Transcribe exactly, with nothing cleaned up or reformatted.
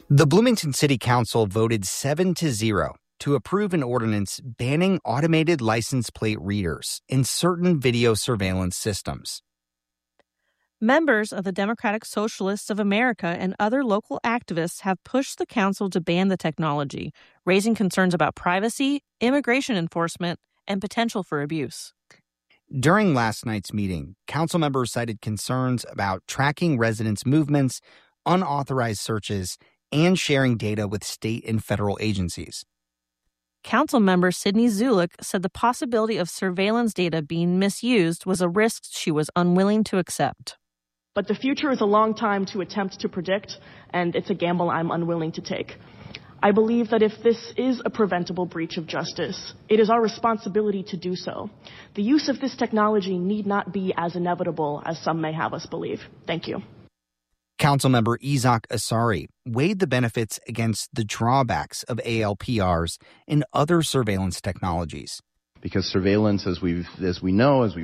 The Bloomington City Council voted seven to zero to approve an ordinance banning automated license plate readers in certain video surveillance systems. Members of the Democratic Socialists of America and other local activists have pushed the council to ban the technology, raising concerns about privacy, immigration enforcement, and potential for abuse. During last night's meeting, council members cited concerns about tracking residents' movements, unauthorized searches, and sharing data with state and federal agencies. Council member Sydney Zulik said the possibility of surveillance data being misused was a risk she was unwilling to accept. But the future is a long time to attempt to predict, and it's a gamble I'm unwilling to take. I believe that if this is a preventable breach of justice, it is our responsibility to do so. The use of this technology need not be as inevitable as some may have us believe. Thank you. Councilmember Isaac Asari weighed the benefits against the drawbacks of A L P Rs and other surveillance technologies. Because surveillance, as we've, as we know, as we